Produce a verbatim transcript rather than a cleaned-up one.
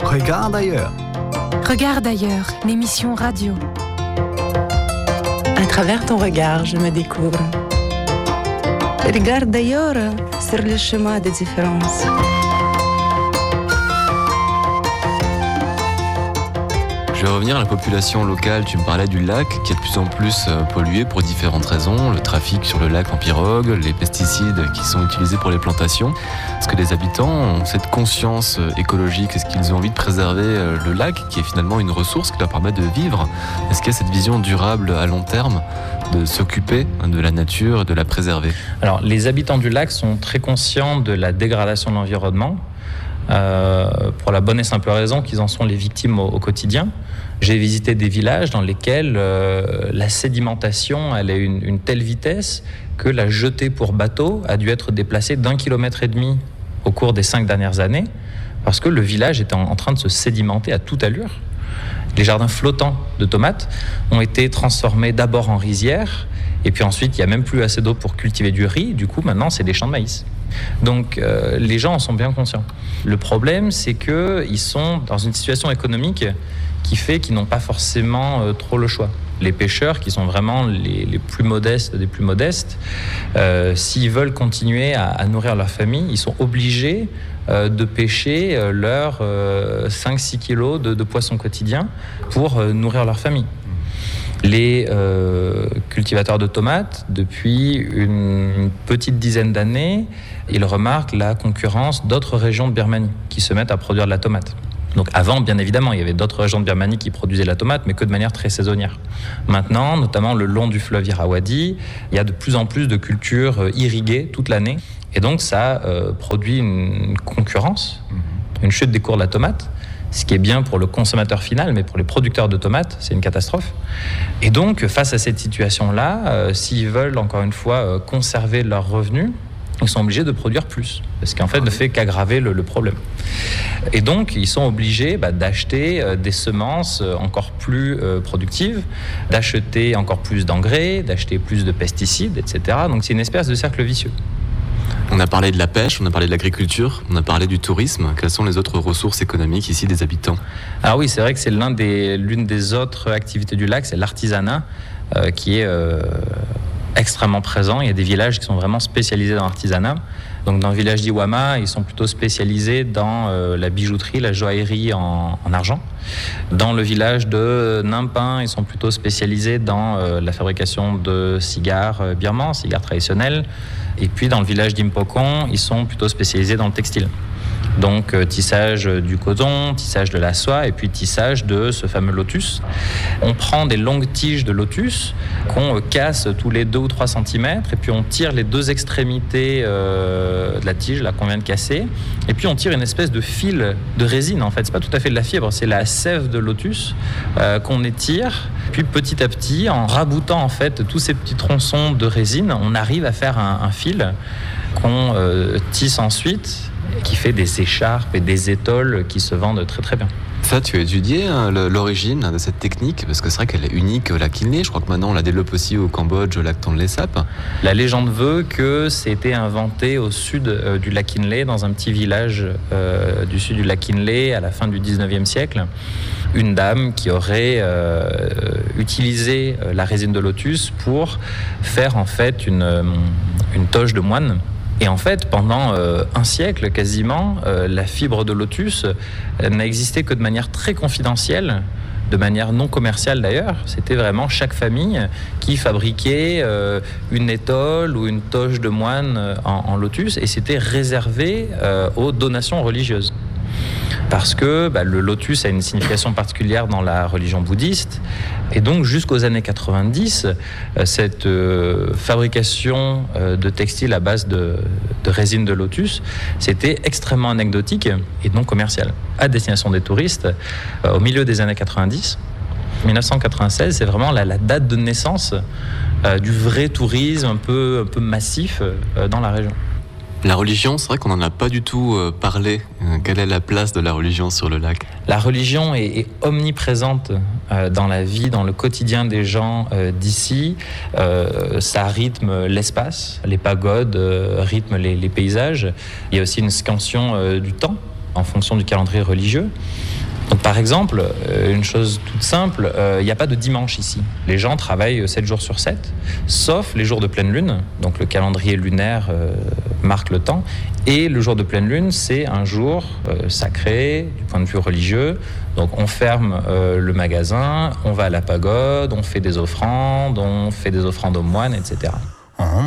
Regarde ailleurs. Regarde ailleurs, l'émission radio. À travers ton regard, je me découvre. Regarde ailleurs sur le chemin des différences. Je vais revenir à la population locale. Tu me parlais du lac qui est de plus en plus pollué pour différentes raisons. Le trafic sur le lac en pirogue, les pesticides qui sont utilisés pour les plantations. Est-ce que les habitants ont cette conscience écologique? Est-ce qu'ils ont envie de préserver le lac qui est finalement une ressource qui leur permet de vivre? Est-ce qu'il y a cette vision durable à long terme de s'occuper de la nature et de la préserver? Alors, les habitants du lac sont très conscients de la dégradation de l'environnement. Euh, pour la bonne et simple raison qu'ils en sont les victimes au, au quotidien. J'ai visité des villages dans lesquels euh, la sédimentation allait à une, une telle vitesse que la jetée pour bateau a dû être déplacée d'un kilomètre et demi au cours des cinq dernières années parce que le village était en, en train de se sédimenter à toute allure. Les jardins flottants de tomates ont été transformés d'abord en rizières et puis ensuite il n'y a même plus assez d'eau pour cultiver du riz. Du coup maintenant c'est des champs de maïs. Donc euh, les gens en sont bien conscients. Le problème, c'est qu'ils sont dans une situation économique qui fait qu'ils n'ont pas forcément euh, trop le choix. Les pêcheurs, qui sont vraiment les, les plus modestes des plus modestes, euh, s'ils veulent continuer à, à nourrir leur famille, ils sont obligés euh, de pêcher euh, leurs euh, cinq à six kilos de, de poissons quotidiens pour euh, nourrir leur famille. Les euh, cultivateurs de tomates, depuis une petite dizaine d'années, ils remarquent la concurrence d'autres régions de Birmanie qui se mettent à produire de la tomate. Donc avant, bien évidemment, il y avait d'autres régions de Birmanie qui produisaient la tomate, mais que de manière très saisonnière. Maintenant, notamment le long du fleuve Irrawaddy, il y a de plus en plus de cultures irriguées toute l'année. Et donc ça euh, produit une concurrence, une chute des cours de la tomate. Ce qui est bien pour le consommateur final, mais pour les producteurs de tomates, c'est une catastrophe. Et donc, face à cette situation-là, euh, s'ils veulent, encore une fois, euh, conserver leurs revenus, ils sont obligés de produire plus, parce qu'en fait, ne fait qu'aggraver le, le problème. Et donc, ils sont obligés bah, d'acheter euh, des semences encore plus euh, productives, d'acheter encore plus d'engrais, d'acheter plus de pesticides, et cetera. Donc, c'est une espèce de cercle vicieux. On a parlé de la pêche, on a parlé de l'agriculture, on a parlé du tourisme. Quelles sont les autres ressources économiques ici des habitants? Alors oui, c'est vrai que c'est l'un des, l'une des autres activités du lac, c'est l'artisanat euh, qui est euh, extrêmement présent. Il y a des villages qui sont vraiment spécialisés dans l'artisanat. Donc dans le village d'Iwama, ils sont plutôt spécialisés dans euh, la bijouterie, la joaillerie en, en argent. Dans le village de Nampin, ils sont plutôt spécialisés dans euh, la fabrication de cigares euh, birmans, cigares traditionnels. Et puis dans le village d'Impokon, ils sont plutôt spécialisés dans le textile. Donc euh, tissage du coton, tissage de la soie et puis tissage de ce fameux lotus. On prend des longues tiges de lotus qu'on euh, casse tous les deux ou trois centimètres et puis on tire les deux extrémités euh, de la tige là qu'on vient de casser et puis on tire une espèce de fil de résine en fait. C'est pas tout à fait de la fibre, c'est la sève de lotus euh, qu'on étire. Puis petit à petit, en raboutant en fait tous ces petits tronçons de résine, on arrive à faire un, un fil qu'on euh, tisse ensuite, qui fait des écharpes et des étoles qui se vendent très très bien. Ça, tu as étudié hein, l'origine de cette technique, parce que c'est vrai qu'elle est unique au lac Kinley. Je crois que maintenant on la développe aussi au Cambodge, au lac Tonlé Sap. La légende veut que c'était inventé au sud euh, du lac Kinley, dans un petit village euh, du sud du lac Kinley à la fin du dix-neuvième siècle. Une dame qui aurait euh, utilisé la résine de lotus pour faire en fait une, une toge de moine. Et en fait, pendant euh, un siècle quasiment, euh, la fibre de lotus euh, n'a existé que de manière très confidentielle, de manière non commerciale d'ailleurs. C'était vraiment chaque famille qui fabriquait euh, une étole ou une toge de moine en, en lotus, et c'était réservé euh, aux donations religieuses. Parce que bah, le lotus a une signification particulière dans la religion bouddhiste. Et donc, jusqu'aux années quatre-vingt-dix, euh, cette euh, fabrication euh, de textiles à base de, de résine de lotus, c'était extrêmement anecdotique et non commercial. À destination des touristes, euh, au milieu des années quatre-vingt-dix, dix-neuf cent quatre-vingt-seize, c'est vraiment la, la date de naissance euh, du vrai tourisme un peu, un peu massif euh, dans la région. La religion, c'est vrai qu'on n'en a pas du tout euh, parlé. Euh, quelle est la place de la religion sur le lac? La religion est, est omniprésente euh, dans la vie, dans le quotidien des gens euh, d'ici. Euh, ça rythme l'espace, les pagodes euh, rythment les, les paysages. Il y a aussi une scansion euh, du temps en fonction du calendrier religieux. Donc, par exemple, une chose toute simple, il n'y a pas de dimanche ici. Les gens travaillent sept jours sur sept, sauf les jours de pleine lune. Donc le calendrier lunaire euh, marque le temps. Et le jour de pleine lune, c'est un jour euh, sacré du point de vue religieux. Donc on ferme euh, le magasin, on va à la pagode, on fait des offrandes, on fait des offrandes aux moines, et cetera. Oh,